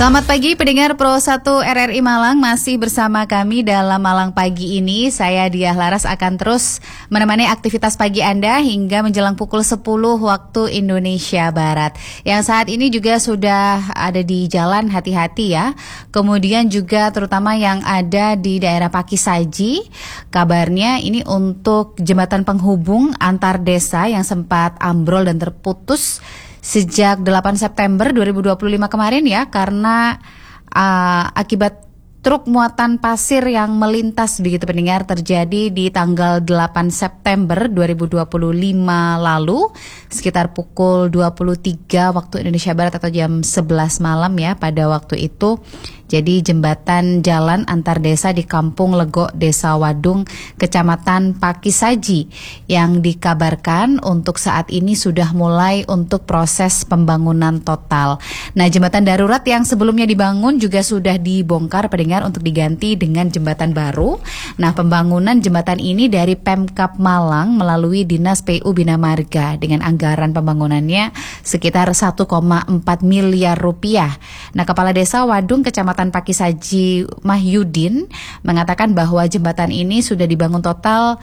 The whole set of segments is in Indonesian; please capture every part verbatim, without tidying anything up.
Selamat pagi pendengar Pro satu R R I Malang, masih bersama kami dalam Malang Pagi ini. Saya Diah Laras akan terus menemani aktivitas pagi Anda hingga menjelang pukul sepuluh waktu Indonesia Barat. Yang saat ini juga sudah ada di jalan, hati-hati ya. Kemudian juga terutama yang ada di daerah Pakisaji, kabarnya ini untuk jembatan penghubung antar desa yang sempat ambrol dan terputus sejak delapan September dua ribu dua puluh lima kemarin ya, karena uh, akibat truk muatan pasir yang melintas begitu pendengar, terjadi di tanggal delapan September dua ribu dua puluh lima lalu sekitar pukul dua puluh tiga waktu Indonesia Barat atau jam sebelas malam ya pada waktu itu. Jadi jembatan jalan antar desa di Kampung Legok, Desa Wadung, Kecamatan Pakisaji yang dikabarkan untuk saat ini sudah mulai untuk proses pembangunan total. Nah, jembatan darurat yang sebelumnya dibangun juga sudah dibongkar pendengar untuk diganti dengan jembatan baru. Nah, pembangunan jembatan ini dari Pemkab Malang melalui Dinas P U Bina Marga dengan anggaran pembangunannya sekitar satu koma empat miliar rupiah. Nah, Kepala Desa Wadung, Kecamatan Pakisaji Mahyudin mengatakan bahwa jembatan ini sudah dibangun total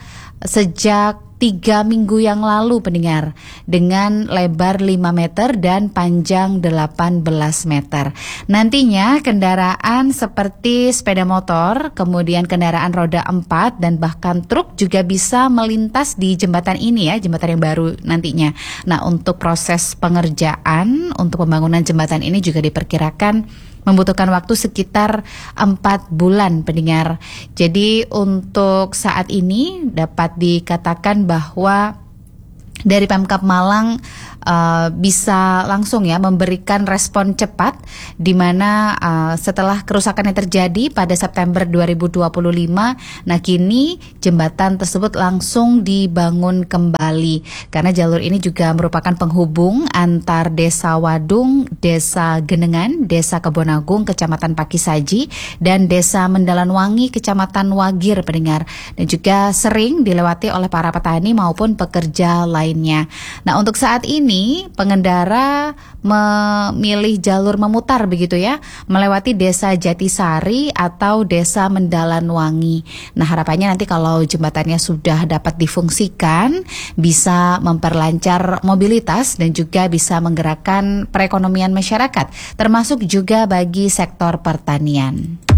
sejak tiga minggu yang lalu pendengar, dengan lebar lima meter dan panjang delapan belas meter. Nantinya kendaraan seperti sepeda motor, kemudian kendaraan roda empat dan bahkan truk juga bisa melintas di jembatan ini ya, jembatan yang baru nantinya. Nah, untuk proses pengerjaan untuk pembangunan jembatan ini juga diperkirakan membutuhkan waktu sekitar empat bulan pendengar. Jadi untuk saat ini dapat dikatakan bahwa dari Pemkab Malang uh, bisa langsung ya memberikan respon cepat, di mana uh, setelah kerusakan yang terjadi pada September dua ribu dua puluh lima, nah kini jembatan tersebut langsung dibangun kembali karena jalur ini juga merupakan penghubung antar Desa Wadung, Desa Genengan, Desa Kebonagung, Kecamatan Pakisaji, dan Desa Mendalanwangi, Kecamatan Wagir pendengar, dan juga sering dilewati oleh para petani maupun pekerja lain. Nah, untuk saat ini pengendara memilih jalur memutar begitu ya, melewati Desa Jatisari atau Desa Mendalanwangi. Nah, harapannya nanti kalau jembatannya sudah dapat difungsikan bisa memperlancar mobilitas dan juga bisa menggerakkan perekonomian masyarakat, termasuk juga bagi sektor pertanian.